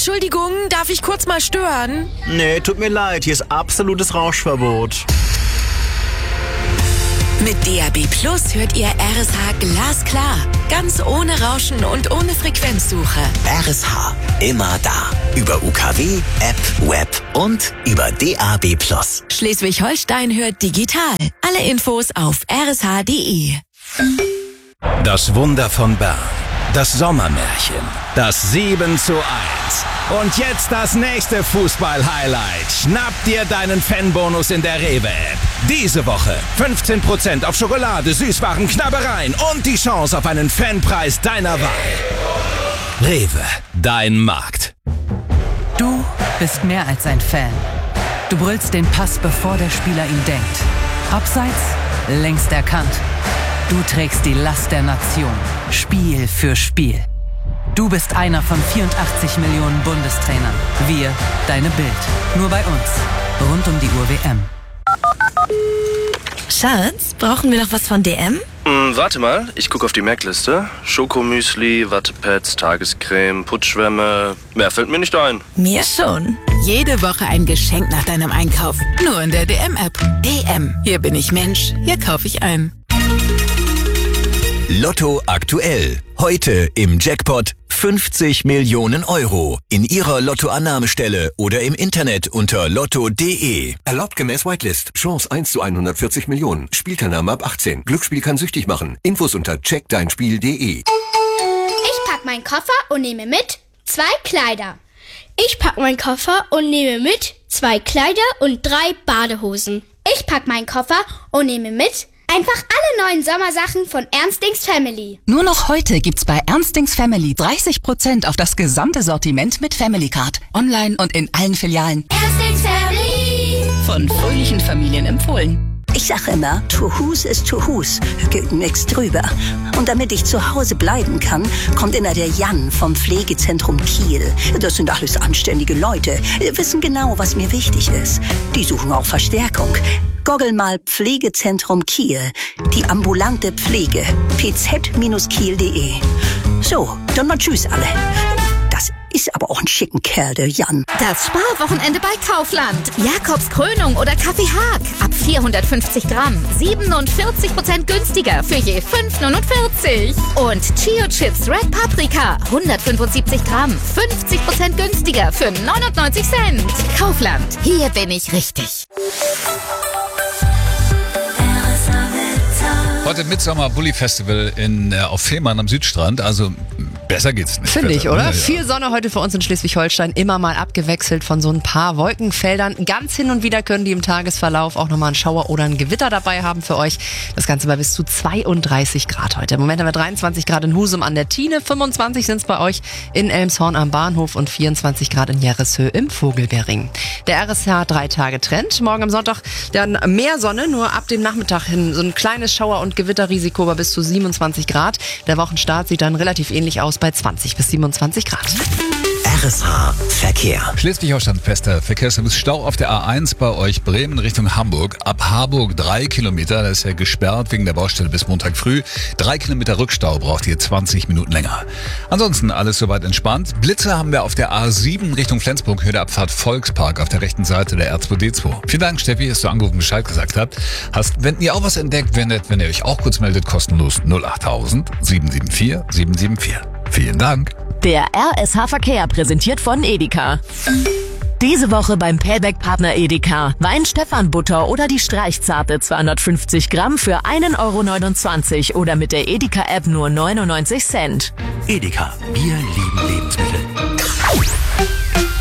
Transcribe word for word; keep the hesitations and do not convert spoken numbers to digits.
Entschuldigung, darf ich kurz mal stören? Nee, tut mir leid, hier ist absolutes Rauschverbot. Mit D A B Plus hört ihr R S H glasklar. Ganz ohne Rauschen und ohne Frequenzsuche. R S H, immer da. Über U K W, App, Web und über D A B Plus. Schleswig-Holstein hört digital. Alle Infos auf r s h punkt d e. Das Wunder von Bern. Das Sommermärchen. Das sieben zu eins. Und jetzt das nächste Fußball-Highlight. Schnapp dir deinen Fanbonus in der Rewe-App. Diese Woche fünfzehn Prozent auf Schokolade, Süßwaren, Knabbereien und die Chance auf einen Fanpreis deiner Wahl. Rewe, dein Markt. Du bist mehr als ein Fan. Du brüllst den Pass, bevor der Spieler ihn denkt. Abseits, längst erkannt. Du trägst die Last der Nation, Spiel für Spiel. Du bist einer von vierundachtzig Millionen Bundestrainern. Wir, deine Bild. Nur bei uns. Rund um die Uhr W M. Schatz, brauchen wir noch was von D M? Hm, warte mal, ich gucke auf die Merkliste. Schokomüsli, Wattepads, Tagescreme, Putschwämme. Mehr fällt mir nicht ein. Mir schon. Jede Woche ein Geschenk nach deinem Einkauf. Nur in der D M-App. D M. Hier bin ich Mensch. Hier kaufe ich ein. Lotto aktuell. Heute im Jackpot fünfzig Millionen Euro. In Ihrer Lottoannahmestelle oder im Internet unter lotto punkt de. Erlaubt gemäß Whitelist. Chance eins zu hundertvierzig Millionen. Spielteilnahme ab achtzehn. Glücksspiel kann süchtig machen. Infos unter check dein spiel punkt de. Ich pack meinen Koffer und nehme mit zwei Kleider. Ich pack meinen Koffer und nehme mit zwei Kleider und drei Badehosen. Ich pack meinen Koffer und nehme mit einfach alle neuen Sommersachen von Ernstings Family. Nur noch heute gibt's bei Ernstings Family dreißig Prozent auf das gesamte Sortiment mit Family Card. Online und in allen Filialen. Ernstings Family. Von fröhlichen Familien empfohlen. Ich sag immer, to whos ist to whos. Geht nix drüber. Und damit ich zu Hause bleiben kann, kommt immer der Jan vom Pflegezentrum Kiel. Das sind alles anständige Leute, wissen genau, was mir wichtig ist. Die suchen auch Verstärkung. Goggel mal Pflegezentrum Kiel. Die ambulante Pflege. p z Bindestrich kiel punkt de. So, dann mal tschüss alle. Das ist aber auch ein schicken Kerl, der Jan. Das Sparwochenende bei Kaufland. Jakobs Krönung oder Kaffee Haag. Ab vierhundertfünfzig Gramm. siebenundvierzig Prozent günstiger für je fünf neunundvierzig. Und Chio Chips Red Paprika. hundertfünfundsiebzig Gramm. fünfzig Prozent günstiger für neunundneunzig Cent. Kaufland. Hier bin ich richtig. Heute Midsommer Bulli Festival in, äh, auf Fehmarn am Südstrand, also besser geht's nicht. Finde ich, oder? Ja, ja. Viel Sonne heute für uns in Schleswig-Holstein, immer mal abgewechselt von so ein paar Wolkenfeldern. Ganz hin und wieder können die im Tagesverlauf auch nochmal einen Schauer oder ein Gewitter dabei haben für euch. Das Ganze bei bis zu zweiunddreißig Grad heute. Im Moment haben wir dreiundzwanzig Grad in Husum an der Tiene, fünfundzwanzig sind es bei euch in Elmshorn am Bahnhof und vierundzwanzig Grad in Jerreshöh im Vogelbeerring. Der R S H drei Tage Trend. Morgen am Sonntag dann mehr Sonne, nur ab dem Nachmittag hin so ein kleines Schauer- und Gewitterrisiko bei bis zu siebenundzwanzig Grad. Der Wochenstart sieht dann relativ ähnlich aus bei zwanzig bis siebenundzwanzig Grad. R S H Verkehr. Schleswig-Holstein fester Verkehrsservice. Stau auf der A eins bei euch Bremen Richtung Hamburg. Ab Harburg drei Kilometer. Das ist ja gesperrt wegen der Baustelle bis Montag früh. Drei Kilometer Rückstau braucht ihr zwanzig Minuten länger. Ansonsten alles soweit entspannt. Blitze haben wir auf der A sieben Richtung Flensburg. Höhe der Abfahrt Volkspark auf der rechten Seite der R zwei D zwei. Vielen Dank, Steffi, dass du angerufen Bescheid gesagt habt. Hast, wenn ihr auch was entdeckt, wenn, wenn ihr euch auch kurz meldet, kostenlos null acht tausend sieben sieben vier sieben sieben vier. Vielen Dank. Der R S H Verkehr präsentiert von Edeka. Diese Woche beim Payback-Partner Edeka. Wein Stefan Butter oder die Streichzarte zweihundertfünfzig Gramm für einen Euro neunundzwanzig oder mit der Edeka-App nur neunundneunzig Cent. Edeka, wir lieben Lebensmittel.